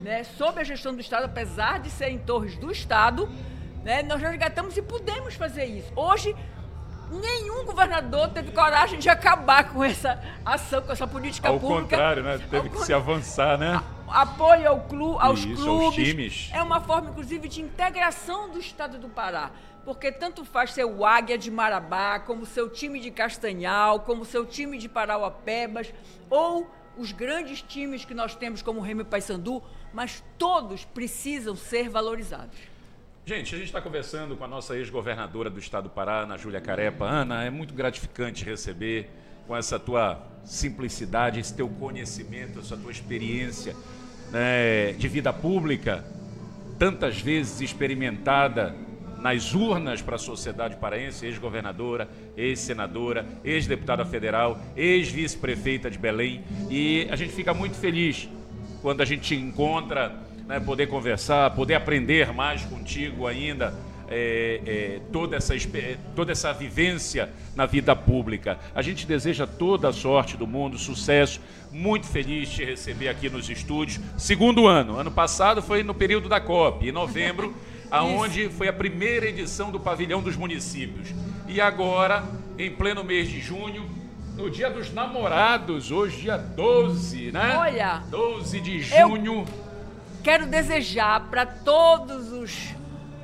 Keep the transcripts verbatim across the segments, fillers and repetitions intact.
né, sob a gestão do Estado, apesar de serem torres do Estado, né, nós resgatamos e pudemos fazer isso. Hoje, nenhum governador teve coragem de acabar com essa ação, com essa política Ao pública. Ao contrário, né? Teve que se avançar, né? Apoio ao clu, aos Isso, clubes. aos times. É uma forma, inclusive, de integração do Estado do Pará. Porque tanto faz ser o Águia de Marabá, como o seu time de Castanhal, como o seu time de Parauapebas, ou os grandes times que nós temos, como o Remo e Paysandu, mas todos precisam ser valorizados. Gente, a gente está conversando com a nossa ex-governadora do Estado do Pará, Ana Júlia Carepa. Ana, é muito gratificante receber com essa tua simplicidade, esse teu conhecimento, essa tua experiência, né, de vida pública, tantas vezes experimentada nas urnas para a sociedade paraense, ex-governadora, ex-senadora, ex-deputada federal, ex-vice-prefeita de Belém. E a gente fica muito feliz quando a gente te encontra, né, poder conversar, poder aprender mais contigo ainda, é, é, toda, essa, toda essa vivência na vida pública. A gente deseja toda a sorte do mundo, sucesso, muito feliz de te receber aqui nos estúdios. Segundo ano, ano passado foi no período da COP, em novembro, aonde foi a primeira edição do Pavilhão dos Municípios. E agora, em pleno mês de junho, no Dia dos Namorados, hoje dia doze, né? Olha, doze de junho. Quero desejar para todos os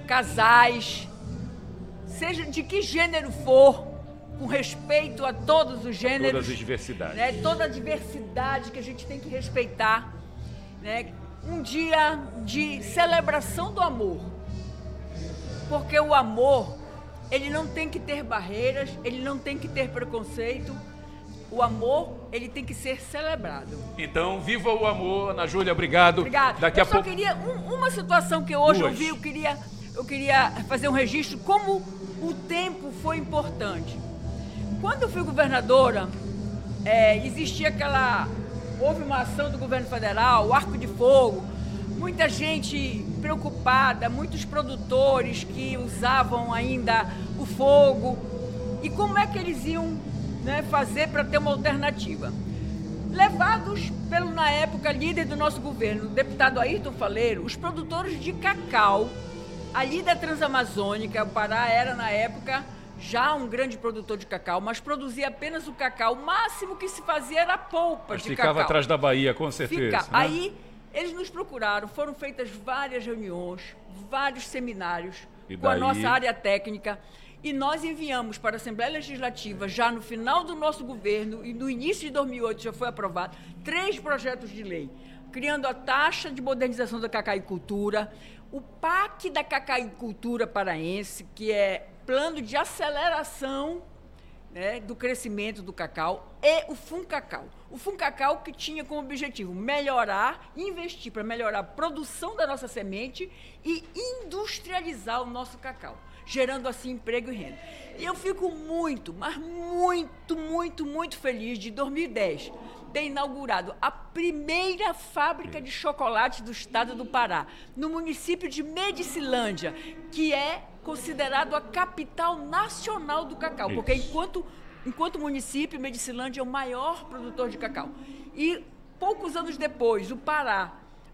casais, seja de que gênero for, com respeito a todos os gêneros. Todas as diversidades. Né, toda a diversidade que a gente tem que respeitar. Né, um dia de celebração do amor. Porque o amor, ele não tem que ter barreiras, ele não tem que ter preconceito. O amor, ele tem que ser celebrado. Então, viva o amor, Ana Júlia, obrigado. Obrigada. Daqui eu a só pouco... queria, um, uma situação que hoje Duas. eu vi, eu queria, eu queria fazer um registro, como o tempo foi importante. Quando eu fui governadora, é, existia aquela... Houve uma ação do governo federal, o Arco de Fogo, muita gente preocupada, muitos produtores que usavam ainda o fogo. E como é que eles iam, né, fazer para ter uma alternativa? Levados pelo, na época, líder do nosso governo, o deputado Ayrton Faleiro, os produtores de cacau, ali da Transamazônica, o Pará era, na época, já um grande produtor de cacau, mas produzia apenas o cacau. O máximo que se fazia era polpa mas de ficava cacau. atrás da Bahia, com certeza. Fica. Né? Aí, eles nos procuraram, foram feitas várias reuniões, vários seminários E com a daí? nossa área técnica, e nós enviamos para a Assembleia Legislativa, já no final do nosso governo, e no início de dois mil e oito já foi aprovado, três projetos de lei, criando a taxa de modernização da cacaicultura, o P A C da cacaicultura paraense, que é plano de aceleração, né, do crescimento do cacau, e o FUNCACAU. O FUNCACAU que tinha como objetivo melhorar, investir para melhorar a produção da nossa semente e industrializar o nosso cacau, gerando assim emprego e renda. E eu fico muito, mas muito, muito, muito feliz de dois mil e dez ter inaugurado a primeira fábrica de chocolate do estado do Pará, no município de Medicilândia, que é considerado a capital nacional do cacau, porque enquanto, enquanto município, Medicilândia é o maior produtor de cacau. E poucos anos depois, o Pará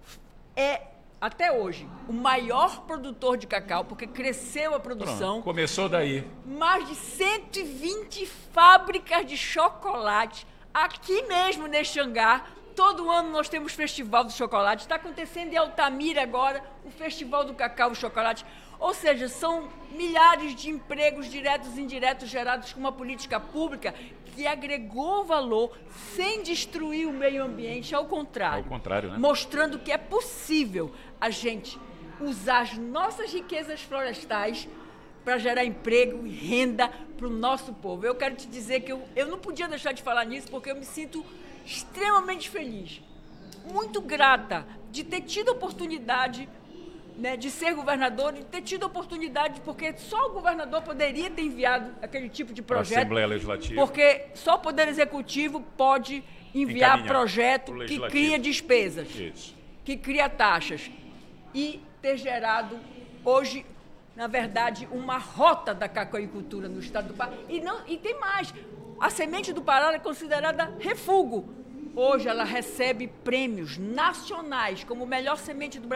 é, até hoje, o maior produtor de cacau, porque cresceu a produção. Pronto, começou daí. Mais de cento e vinte fábricas de chocolate, aqui mesmo neste hangar. Todo ano nós temos Festival do Chocolate. Está acontecendo em Altamira agora o Festival do Cacau e Chocolate. Ou seja, são milhares de empregos diretos e indiretos gerados com uma política pública que agregou valor sem destruir o meio ambiente, ao contrário. Ao contrário, né? Mostrando que é possível a gente usar as nossas riquezas florestais para gerar emprego e renda para o nosso povo. Eu quero te dizer que eu, eu não podia deixar de falar nisso, porque eu me sinto extremamente feliz, muito grata de ter tido a oportunidade, né, de ser governador, de ter tido a oportunidade, porque só o governador poderia ter enviado aquele tipo de projeto. Assembleia Legislativa. Porque só o Poder Executivo pode enviar Encaminhar projeto que cria despesas, Isso. que cria taxas, e ter gerado hoje, na verdade, uma rota da cacauicultura no estado do Pará. E, não, e tem mais, a semente do Pará é considerada refúgio. Hoje ela recebe prêmios nacionais como melhor semente do Brasil.